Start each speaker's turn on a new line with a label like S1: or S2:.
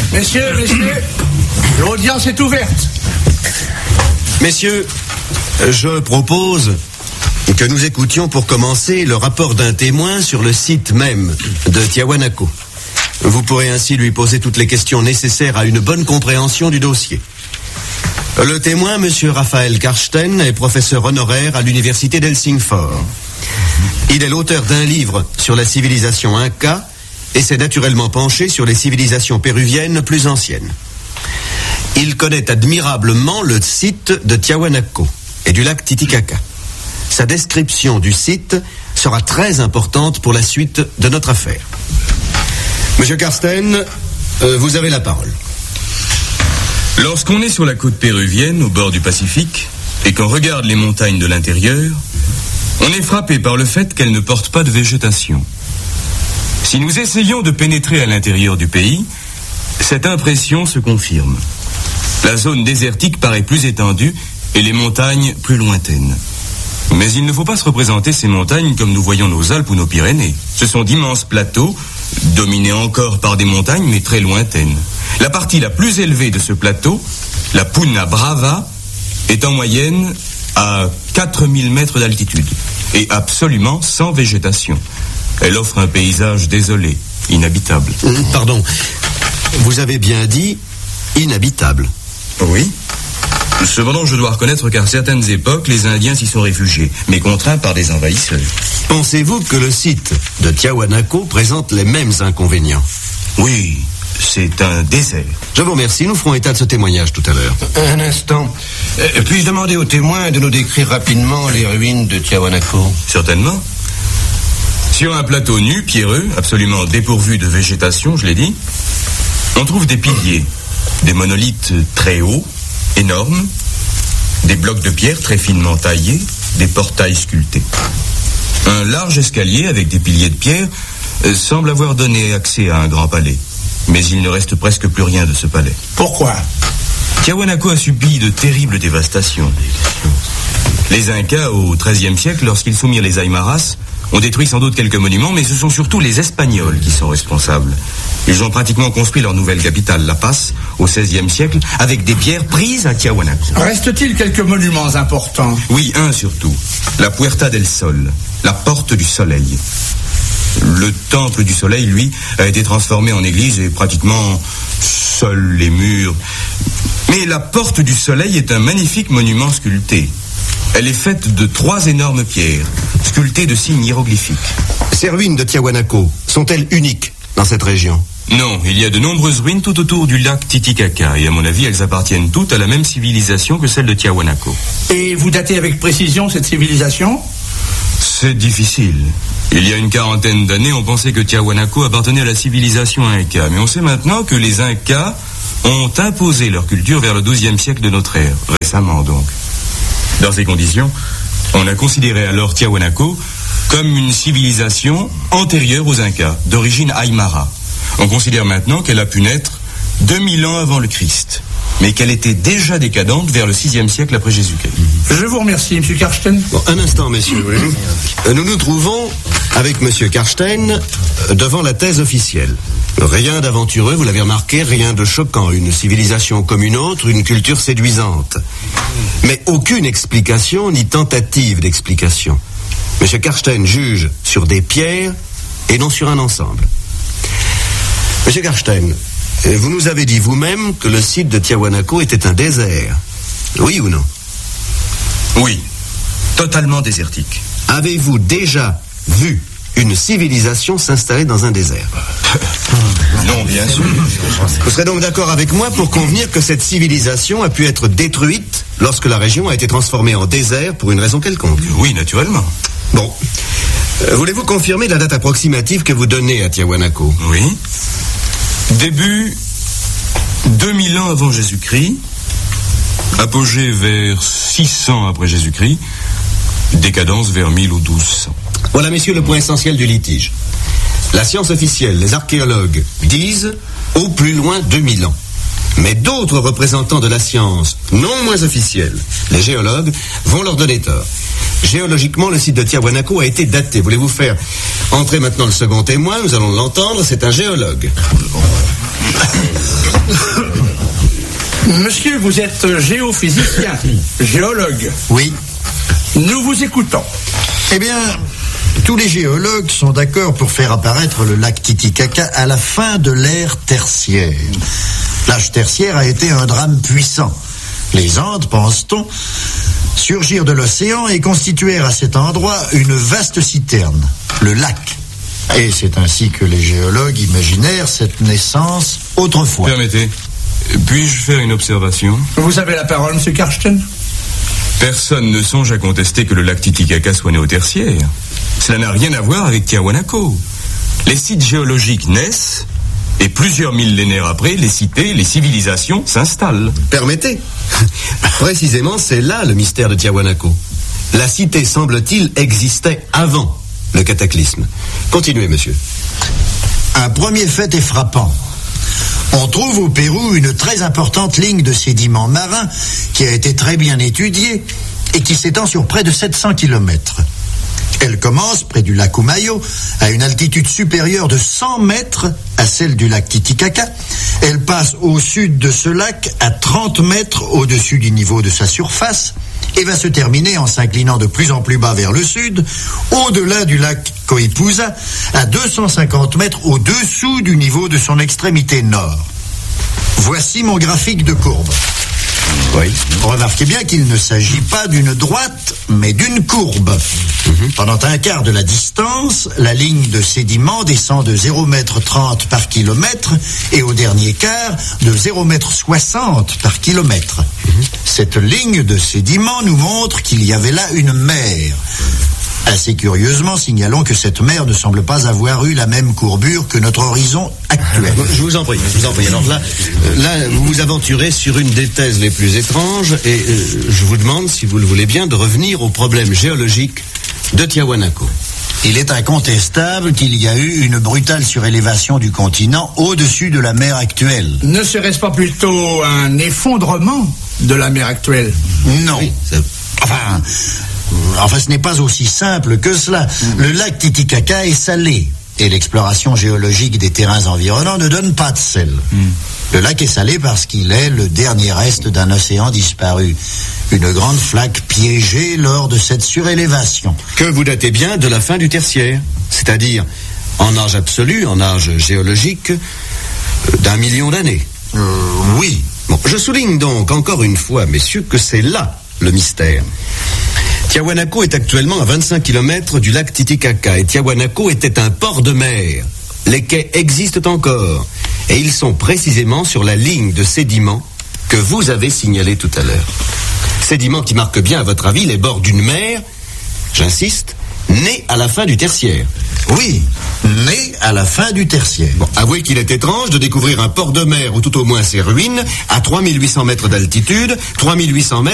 S1: Messieurs, l'audience est ouverte.
S2: Messieurs, je propose que nous écoutions pour commencer le rapport d'un témoin sur le site même de Tiahuanaco. Vous pourrez ainsi lui poser toutes les questions nécessaires à une bonne compréhension du dossier. Le témoin, M. Raphaël Karsten, est professeur honoraire à l'université d'Helsingfors. Il est l'auteur d'un livre sur la civilisation Inca et s'est naturellement penché sur les civilisations péruviennes plus anciennes. Il connaît admirablement le site de Tiahuanaco et du lac Titicaca. Sa description du site sera très importante pour la suite de notre affaire. Monsieur Karsten, vous avez la parole.
S3: Lorsqu'on est sur la côte péruvienne, au bord du Pacifique, et qu'on regarde les montagnes de l'intérieur, on est frappé par le fait qu'elles ne portent pas de végétation. Si nous essayons de pénétrer à l'intérieur du pays, cette impression se confirme. La zone désertique paraît plus étendue et les montagnes plus lointaines. Mais il ne faut pas se représenter ces montagnes comme nous voyons nos Alpes ou nos Pyrénées. Ce sont d'immenses plateaux, dominés encore par des montagnes, mais très lointaines. La partie la plus élevée de ce plateau, la Puna Brava, est en moyenne à 4000 mètres d'altitude et absolument sans végétation. Elle offre un paysage désolé, inhabitable.
S2: Pardon, vous avez bien dit inhabitable.
S3: Oui. Cependant, je dois reconnaître qu'à certaines époques, les Indiens s'y sont réfugiés, mais contraints par des envahisseurs.
S2: Pensez-vous que le site de Tiahuanaco présente les mêmes inconvénients?
S3: Oui, c'est un désert.
S2: Je vous remercie, nous ferons état de ce témoignage tout à l'heure.
S4: Un instant. Puis-je demander aux témoins de nous décrire rapidement les ruines de Tiahuanaco?
S3: Certainement. Sur un plateau nu, pierreux, absolument dépourvu de végétation, je l'ai dit, on trouve des piliers, des monolithes très hauts, énormes, des blocs de pierre très finement taillés, des portails sculptés. Un large escalier avec des piliers de pierre semble avoir donné accès à un grand palais. Mais il ne reste presque plus rien de ce palais.
S1: Pourquoi?
S3: Tiahuanaco a subi de terribles dévastations. Les Incas, au XIIIe siècle, lorsqu'ils soumirent les Aymaras, ont détruit sans doute quelques monuments, mais ce sont surtout les Espagnols qui sont responsables. Ils ont pratiquement construit leur nouvelle capitale, La Paz, au XVIe siècle, avec des pierres prises à Tiahuanaco.
S1: Reste-t-il quelques monuments importants?
S3: Oui, un surtout. La Puerta del Sol, la porte du soleil. Le temple du soleil, lui, a été transformé en église et pratiquement seuls les murs. Mais la porte du soleil est un magnifique monument sculpté. Elle est faite de 3 énormes pierres, sculptées de signes hiéroglyphiques.
S2: Ces ruines de Tiahuanaco sont-elles uniques dans cette région?
S3: Non, il y a de nombreuses ruines tout autour du lac Titicaca, et à mon avis, elles appartiennent toutes à la même civilisation que celle de Tiahuanaco.
S1: Et vous datez avec précision cette civilisation?
S3: C'est difficile. Il y a une 40aine d'années, on pensait que Tiahuanaco appartenait à la civilisation Inca, mais on sait maintenant que les Incas ont imposé leur culture vers le XIIe siècle de notre ère, récemment donc. Dans ces conditions, on a considéré alors Tiahuanaco comme une civilisation antérieure aux Incas, d'origine Aymara. On considère maintenant qu'elle a pu naître 2000 ans avant le Christ, mais qu'elle était déjà décadente vers le 6e siècle après Jésus-Christ.
S1: Je vous remercie, M. Karsten.
S2: Bon, un instant, messieurs. Nous nous trouvons avec M. Karsten devant la thèse officielle. Rien d'aventureux, vous l'avez remarqué, rien de choquant. Une civilisation comme une autre, une culture séduisante. Mais aucune explication ni tentative d'explication. M. Karsten juge sur des pierres et non sur un ensemble. M. Karsten, vous nous avez dit vous-même que le site de Tiahuanaco était un désert. Oui ou non?
S3: Oui, totalement désertique.
S2: Avez-vous déjà vu une civilisation s'installer dans un désert?
S3: Non, bien sûr.
S2: Vous serez donc d'accord avec moi pour convenir que cette civilisation a pu être détruite lorsque la région a été transformée en désert pour une raison quelconque?
S3: Oui, naturellement.
S2: Bon. Voulez-vous confirmer la date approximative que vous donnez à Tiahuanaco?
S3: Oui. Début 2000 ans avant Jésus-Christ, apogée vers 600 après Jésus-Christ, décadence vers 1000 ou 1200.
S2: Voilà, messieurs, le point essentiel du litige. La science officielle, les archéologues, disent au plus loin 2000 ans. Mais d'autres représentants de la science, non moins officiels, les géologues, vont leur donner tort. Géologiquement, le site de Tiahuanaco a été daté. Voulez-vous faire entrer maintenant le second témoin? Nous allons l'entendre, c'est un géologue.
S1: Monsieur, vous êtes géophysicien, géologue.
S5: Oui.
S1: Nous vous écoutons.
S5: Eh bien, tous les géologues sont d'accord pour faire apparaître le lac Titicaca à la fin de l'ère tertiaire. L'âge tertiaire a été un drame puissant. Les Andes, pense-t-on, surgirent de l'océan et constituèrent à cet endroit une vaste citerne, le lac. Et c'est ainsi que les géologues imaginèrent cette naissance autrefois.
S3: Permettez, puis-je faire une observation?
S1: Vous avez la parole, monsieur Karsten.
S3: Personne ne songe à contester que le lac Titicaca soit né au tertiaire. Cela n'a rien à voir avec Tiahuanaco. Les sites géologiques naissent, et plusieurs millénaires après, les cités, les civilisations s'installent.
S2: Permettez. Précisément, c'est là le mystère de Tiahuanaco. La cité, semble-t-il, existait avant le cataclysme. Continuez, monsieur.
S5: Un premier fait est frappant. On trouve au Pérou une très importante ligne de sédiments marins qui a été très bien étudiée et qui s'étend sur près de 700 km. Elle commence près du lac Umayo, à une altitude supérieure de 100 mètres à celle du lac Titicaca. Elle passe au sud de ce lac à 30 mètres au-dessus du niveau de sa surface et va se terminer en s'inclinant de plus en plus bas vers le sud, au-delà du lac Coipusa, à 250 mètres au-dessous du niveau de son extrémité nord. Voici mon graphique de courbe.
S2: Oui.
S5: Remarquez bien qu'il ne s'agit pas d'une droite, mais d'une courbe. Pendant un quart de la distance, la ligne de sédiment descend de 0,30 m par kilomètre et au dernier quart de 0,60 m par kilomètre. Cette ligne de sédiment nous montre qu'il y avait là une mer. Assez curieusement, signalons que cette mer ne semble pas avoir eu la même courbure que notre horizon actuel.
S2: Je vous en prie. Alors là, vous vous aventurez sur une des thèses les plus étranges et je vous demande, si vous le voulez bien, de revenir au problème géologique de Tiahuanaco.
S5: Il est incontestable qu'il y a eu une brutale surélévation du continent au-dessus de la mer actuelle.
S1: Ne serait-ce pas plutôt un effondrement de la mer actuelle?
S5: Non.
S2: Oui,
S5: Enfin, ce n'est pas aussi simple que cela. Le lac Titicaca est salé et l'exploration géologique des terrains environnants ne donne pas de sel. Le lac est salé parce qu'il est le dernier reste d'un océan disparu. Une grande flaque piégée lors de cette surélévation.
S2: Que vous datez bien de la fin du tertiaire, c'est-à-dire en âge absolu, en âge géologique, d'1 million d'années.
S5: Oui.
S2: Bon, je souligne donc encore une fois, messieurs, que c'est là le mystère. Tiahuanaco est actuellement à 25 km du lac Titicaca et Tiahuanaco était un port de mer. Les quais existent encore et ils sont précisément sur la ligne de sédiments que vous avez signalée tout à l'heure. Sédiments qui marquent bien, à votre avis, les bords d'une mer, j'insiste, née à la fin du tertiaire.
S5: Oui, née à la fin du tertiaire.
S2: Bon, avouez qu'il est étrange de découvrir un port de mer ou tout au moins ses ruines à 3800 mètres d'altitude, 3800 mètres